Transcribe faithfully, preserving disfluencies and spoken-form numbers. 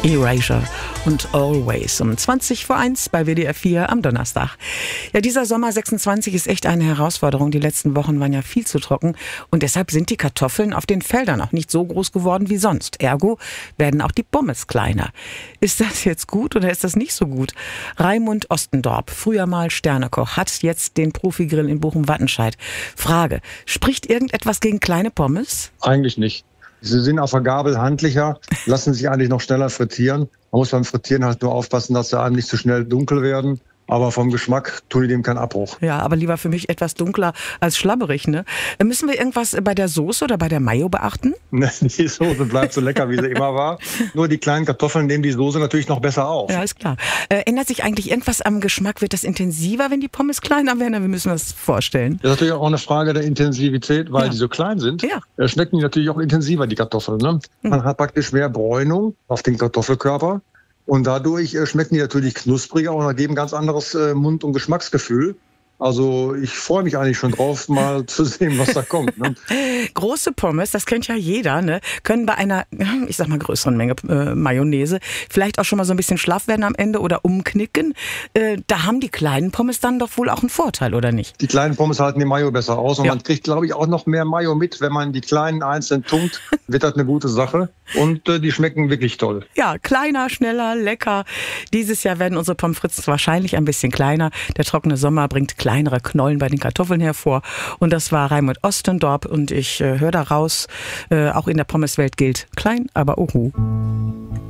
Erasure und Always um zwanzig vor eins bei W D R vier am Donnerstag. Ja, dieser Sommer sechsundzwanzig ist echt eine Herausforderung. Die letzten Wochen waren ja viel zu trocken und deshalb sind die Kartoffeln auf den Feldern auch nicht so groß geworden wie sonst. Ergo werden auch die Pommes kleiner. Ist das jetzt gut oder ist das nicht so gut? Raimund Ostendorp, früher mal Sternekoch, hat jetzt den Profigrill in Bochum-Wattenscheid. Frage, spricht irgendetwas gegen kleine Pommes? Eigentlich nicht. Sie sind auf der Gabel handlicher, lassen sich eigentlich noch schneller frittieren. Man muss beim Frittieren halt nur aufpassen, dass sie einem nicht zu schnell dunkel werden. Aber vom Geschmack tun die dem keinen Abbruch. Ja, aber lieber für mich etwas dunkler als schlabberig, ne? Müssen wir irgendwas bei der Soße oder bei der Mayo beachten? Die Soße bleibt so lecker, wie sie immer war. Nur die kleinen Kartoffeln nehmen die Soße natürlich noch besser auf. Ja, ist klar. Äh, ändert sich eigentlich irgendwas am Geschmack? Wird das intensiver, wenn die Pommes kleiner werden? Wir müssen das vorstellen. Das ist natürlich auch eine Frage der Intensivität, weil Ja. die so klein sind. Ja. äh, Schmecken die natürlich auch intensiver, die Kartoffeln. Ne? Man hat praktisch mehr Bräunung auf den Kartoffelkörper. Und dadurch äh, schmecken die natürlich knuspriger und ergeben ganz anderes äh, Mund- und Geschmacksgefühl. Also ich freue mich eigentlich schon drauf, mal zu sehen, was da kommt. Ne? Große Pommes, das kennt ja jeder, ne? Können bei einer, ich sag mal, größeren Menge äh, Mayonnaise vielleicht auch schon mal so ein bisschen schlaff werden am Ende oder umknicken. Äh, da haben die kleinen Pommes dann doch wohl auch einen Vorteil, oder nicht? Die kleinen Pommes halten die Mayo besser aus und Ja. man kriegt, glaube ich, auch noch mehr Mayo mit. Wenn man die kleinen einzeln tunkt, wird das eine gute Sache. Und äh, die schmecken wirklich toll. Ja, kleiner, schneller, lecker. Dieses Jahr werden unsere Pommes frites wahrscheinlich ein bisschen kleiner. Der trockene Sommer bringt kleinere Knollen bei den Kartoffeln hervor. Und das war Raimund Ostendorp. Und ich äh, höre da raus, äh, auch in der Pommeswelt gilt klein, aber ohu.